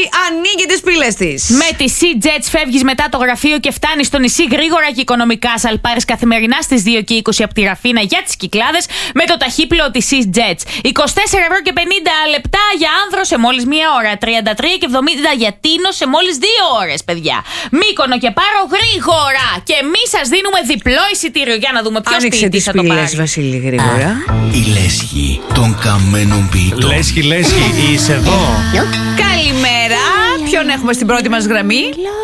ανοίγει τις πύλες της. Με τη Sea Jets φεύγεις μετά το γραφείο και φτάνεις στο νησί γρήγορα και οικονομικά. Σαλπάρεις καθημερινά στις 2:20 από τη Ραφίνα για τις Κυκλάδες με το ταχύπλοο της Sea Jets. 24,50 € για άνδρο σε μόλις 1 ώρα. 33,70 για τίνο σε μόλις 2 ώρες, παιδιά. Μύκονο και Πάρο γρήγορα. Και εμείς σας δίνουμε διπλό εισιτήριο. Για να δούμε ποιο σπίτι θα το πάρει. Άνοιξε τις πύλες, Βασίλη, γρήγορα. Η λέσχη των καμένων ποιητών. Λέσχη, είσαι εδώ. Καλημέρα. Ποιον έχουμε στην πρώτη μας γραμμή?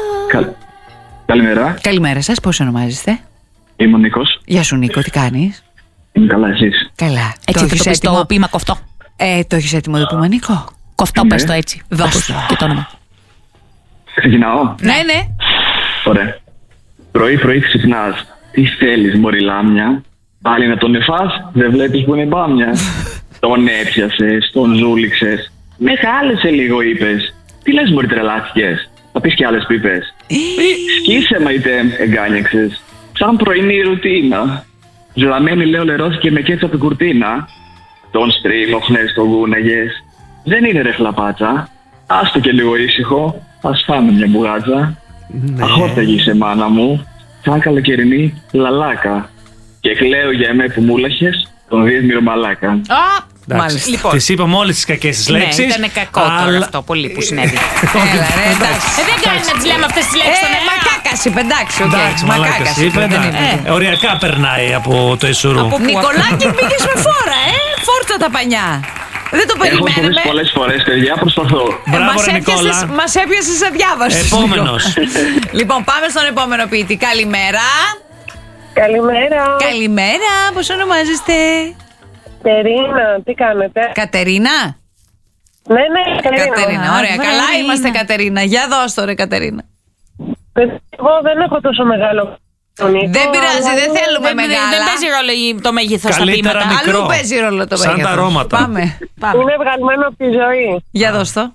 Καλημέρα. Καλημέρα σας, πώς ονομάζεστε? Είμαι ο Νίκος. Γεια σου, Νίκο, τι κάνεις? Είμαι καλά, εσείς? Καλά. Έτσι θα το πεις το ποίημα κοφτό. Το έχεις έτοιμο το ποίημα, Νίκο? Κοφτό, πες το έτσι. Δώσ' το. Και το όνομα. Ξεκινάω. Ναι. Ωραία. Πρωί ξυπνάς. Τι θέλεις, μωρή λάμια? Πάλι να τον εφάς, δεν βλέπεις που είναι μπάμια? Τον έπιασες, τον ζούληξες. Μεγάλεσε λίγο, είπες. Τι λες, μωρή, τρελάθηκες? Θα πεις κι άλλες πίπες. Σκίσε, μαϊτέ, εγκάνιαξες. Σαν πρωινή ρουτίνα. Ζουλαμένη, λέω, λερώθηκε με κέτσαπ κουρτίνα. Τον στρίμωχνες, τον γούναγες. Δεν είναι ρε χλαπάτσα. Άστο και λίγο ήσυχο. Ας φάμε μια μπουγάτσα. Αχόρταγη είσαι, μάνα μου. Σαν καλοκαιρινή λαλάκα. Και κλαίω για εμέ που μούλαχες τον δύσμηρο μαλάκα. Μάλιστα. Λοιπόν. Τις είπαμε όλες τις κακές τις λέξεις. Ναι, ήταν κακό τώρα αυτό πολύ που συνέβη. Έλα, ρε, εντάξει. Δεν κάνει να τις λέμε αυτές τις λέξεις στον αέρα. Μακάκας είπε, εντάξει. Εντάξει, μαλάκας είπε. Οριακά περνάει από το Ισουρού. Νικολάκη, πήγες με φόρα, φόρτσα τα πανιά. Δεν το περιμένουμε. Έχω πολλές φορές, παιδιά, προσπαθώ. Μπράβο, ρε Νικόλα. Μας έπιασες αδιάβαστος. Επόμενος. Λοιπόν, πάμε στον επόμενο ποιητή. Καλημέρα. Καλημέρα. Καλημέρα, πώς ονομάζεστε? Κατερίνα, τι κάνετε? Κατερίνα. Ναι, Κατερίνα, ωραία. βρε, Καλά είναι. είμαστε, Κατερίνα. Για δώσ' το, ρε, Κατερίνα. Εγώ δεν έχω τόσο μεγάλο φωνή. Δεν πειράζει, δεν θέλουμε Δεν μεγάλα. παίζει ρόλο το μέγεθος στα Καλύτερα βήματα. μικρό. Αλλού παίζει ρόλο το Σαν μέγεθος. τα αρώματα. Πάμε. Είναι βγαλμένο από τη ζωή. Για δώσ' το.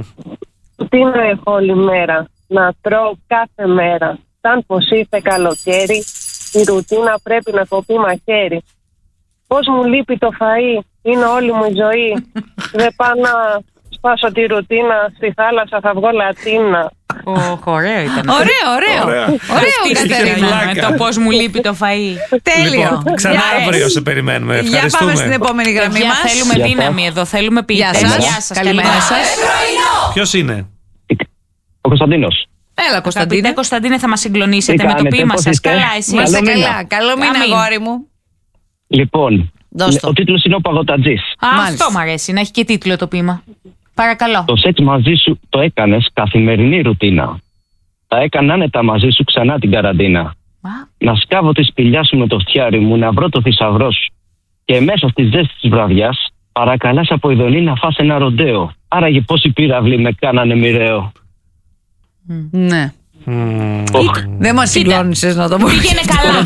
Τι να έχω όλη μέρα, να τρώω κάθε μέρα. Σαν πως ήρθε καλοκαίρι, η ρουτίνα πρέπει να κοπεί μαχαίρι. Πώς μου λείπει το φαΐ, είναι όλη μου η ζωή. Δεν πάω να σπάσω τη ρουτίνα, στη θάλασσα θα βγω λατίνα. Ωραίο ήταν. Ωραίο, Κατερίνα. Με το πώς μου λείπει το φαΐ. Τέλειο. Λοιπόν, ξανά αύριο σε περιμένουμε. Για πάμε στην Ευχαριστούμε. επόμενη γραμμή Παιδιά, μας. θέλουμε δύναμη εδώ, θέλουμε ποιητές. Γεια σας. Καλημέρα σας. Ποιος είναι? Ο Κωνσταντίνος. Έλα, Κωνσταντίνε. Κωνσταντίνε, θα μας συγκλονίσετε Τι με το κάνετε, ποίημα πώς σας. είστε? Καλά, εσύ. Είμαστε Καλό καλά. μήνα. Καλό μήνα, Αμήν. αγόρι μου. Λοιπόν, Δώσ' το. ο τίτλος είναι ο Παγωτατζής. Μάλιστα. Αυτό μου αρέσει, να έχει και τίτλο το ποίημα. Παρακαλώ. Το σεξ μαζί σου το έκανες καθημερινή ρουτίνα. Θα έκανα άνετα μαζί σου ξανά την καραντίνα. Να σκάβω τη σπηλιά σου με το φτιάρι μου, να βρω το θησαυρό σου. Και μέσα στη ζέστη της βραδιάς, παρακαλάς από ειδονή να φας ένα ροντέο. Άραγε πόσοι πύραυλοι με κάνανε μοιραίο. Ναι. Δεν μας συγκλώνησες να το πω. Πήγαινε καλά.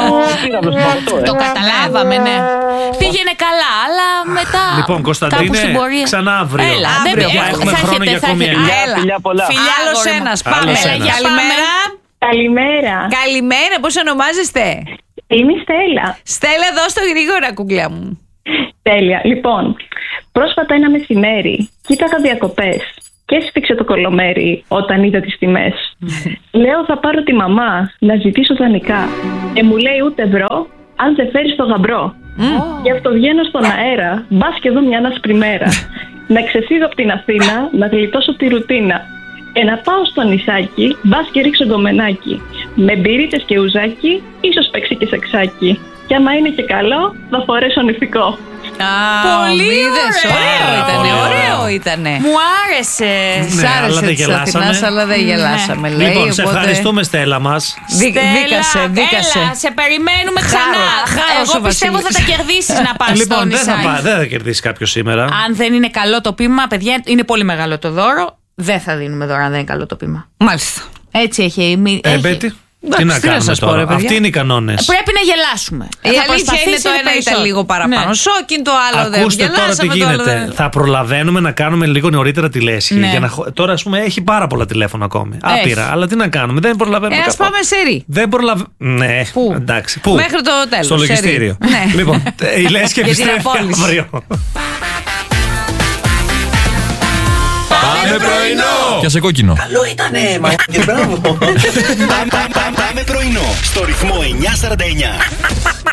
Το Το καταλάβαμε, ναι. Πήγαινε καλά, αλλά μετά. Λοιπόν, Κωνσταντίνε, ξανά αύριο. Έλα, Αύριο, έχουμε χρόνο για ακόμη ένα. Έλα. Φιλιά πολλά. Φιλιά, άλλος Άγορα μου. ένας. Άλλος Πάμε. ένας. Καλημέρα. Καλημέρα. Καλημέρα, πώς ονομάζεστε? Είμαι η Στέλλα. Στέλλα, δώσ' το γρήγορα, κουκλιά μου. Τέλεια. Λοιπόν, πρόσφατα ένα μεσημέρι κοίταγα διακοπές και έσφιξε το κολομέρι όταν είδα τις τιμές. Λέω θα πάρω τη μαμά να ζητήσω δανεικά και μου λέει ούτε ευρώ αν δεν φέρεις το γαμπρό. Γι' αυτό βγαίνω στον αέρα, μπας και δω μια άσπρη μέρα. Να ξεφύγω από την Αθήνα, να γλιτώσω τη ρουτίνα. Και να πάω στο νησάκι, μπας και ρίξω γκομενάκι. Με μπυρίτες και ουζάκι, ίσως παίξει και σεξάκι. Και άμα είναι και καλό, θα φορέσω νηφικό. Πολύ είδες, ωραίο. ωραίο ήτανε. Μου άρεσε. Σ' Ναι, αλλά άρεσε δεν της γελάσαμε. Αθηνάς, αλλά δεν γελάσαμε, λέει. Λοιπόν, σε οπότε- ευχαριστούμε, Στέλλα μας. Δίκασε. Έλα, σε περιμένουμε ξανά. Χάρο σου, Εγώ πιστεύω θα Βασίλη. τα κερδίσεις να πας στο Λοιπόν, νησάκι. δεν θα κερδίσει κάποιο σήμερα. Αν δεν είναι καλό το ποίημα, παιδιά, είναι πολύ μεγάλο το δώρο. Δεν θα δίνουμε δώρο αν δεν είναι καλό το ποίημα. Μάλιστα. Έτσι έχει. Μπέτη, τι Εντάξει, να τι να κάνουμε σας πω, τώρα. ρε, παιδιά. Αυτοί είναι οι κανόνες. Πρέπει να γελάσουμε. Η αλήθεια είναι το ένα ήταν λίγο παραπάνω. Σόκιν, το άλλο δεν Ακούστε τώρα τι γελάσαμε, το άλλο γίνεται. δεν. Θα προλαβαίνουμε να κάνουμε λίγο νωρίτερα τη λέσχη. Ναι. Για να... Τώρα, ας πούμε, έχει πάρα πολλά τηλέφωνα ακόμη. Άπειρα. Αλλά τι να κάνουμε. Δεν προλαβαίνουμε. Ας καθόλου. πάμε σε ρί. Δεν προλαβαίνουμε. Ναι, Πού? εντάξει. Πού? Μέχρι το τέλος. Στο σε ρί. λογιστήριο. Ναι. Λοιπόν, η λέσχη Για την επιστρέφει απόλυση. αύριο. Πάμε πρωινό! Πιάσε κόκκινο. Καλό ήτανε, μπράβο. Πάμε πρωινό στο ρυθμό 949.